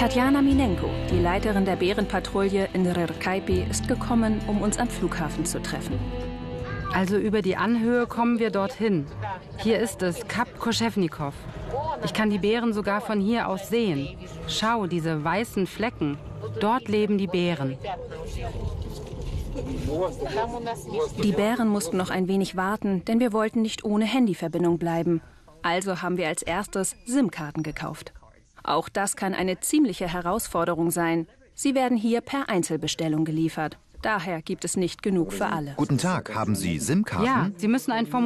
Tatjana Minenko, die Leiterin der Bärenpatrouille in Rârkăipi, ist gekommen, um uns am Flughafen zu treffen. Also über die Anhöhe kommen wir dorthin. Hier ist es, Kap Koševníkov. Ich kann die Bären sogar von hier aus sehen. Schau, diese weißen Flecken. Dort leben die Bären. Die Bären mussten noch ein wenig warten, denn wir wollten nicht ohne Handyverbindung bleiben. Also haben wir als erstes SIM-Karten gekauft. Auch das kann eine ziemliche Herausforderung sein. Sie werden hier per Einzelbestellung geliefert. Daher gibt es nicht genug für alle. Guten Tag, haben Sie SIM-Karten? Ja, Sie müssen ein Formular